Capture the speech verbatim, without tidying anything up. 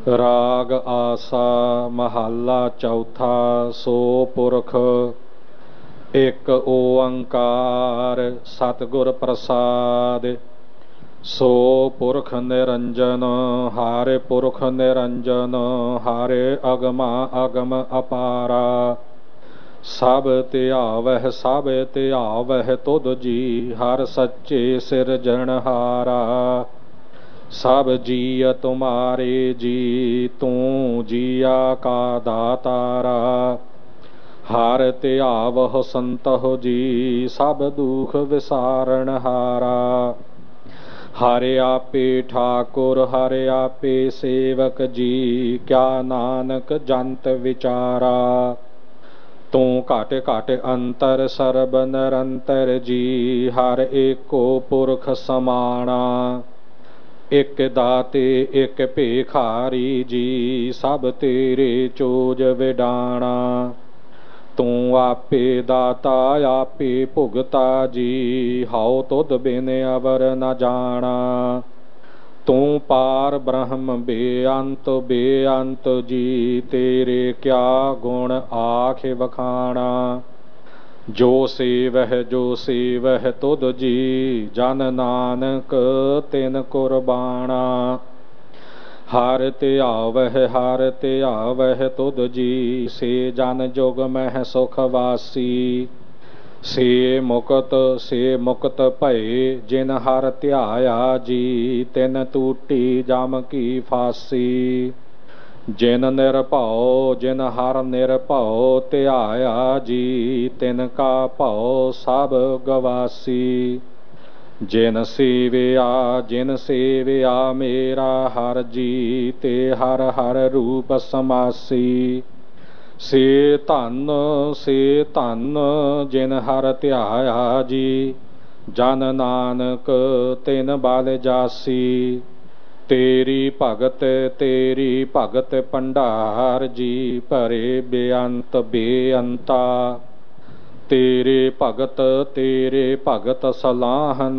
राग आसा महला चौथा। सो पुरख एक ओंकार सतगुर प्रसाद। सो पुरख निरंजन हारे पुरख निरंजन हारे अगमा अगम अपारा। सब त्यावह सब त्यावह तुद जी हर सच्चे सिरजनहारा। सब जीय तुम्हारे जी तू जिया का दातारा। हर त्यावह संतह जी सब दुख विसारण हारा। हरे आपे ठाकुर हरे आपे सेवक जी क्या नानक जंत विचारा। तू घट घट अंतर सरब निरंतर जी हर एको पुरख समाना। एक दाते एक भिखारी जी सब तेरे चोज विडाना। तू आपे दाता आपे भुगता जी हाउ तुद बिन अवर न जाना। तू पार ब्रह्म बेअंत बेअंत जी तेरे क्या गुण आख वखाना। जो सेवह जो सेवह तुद जी जन नानक तिन कुर्बाना। हर त्यावह हर त्यावह तुद जी से जन जुग मह सुख वासी। से मुकत से मुकत भये जिन हर ध्याया जी तिन टूटी जम की फासी। जिन निरभौ जिन हर निरभौ ध्याया जी तिन का भौ सब गवासी। जिन सेविया जिन सेविया मेरा हर जी ते हर हर रूप समासी। से धन से धन जिन हर ध्याया जी जन नानक तिन बल जासी। तेरी भगत तेरी भगत भंडार जी भरे बेअंत बेअंता। तेरे भगत तेरे भगत सलाहन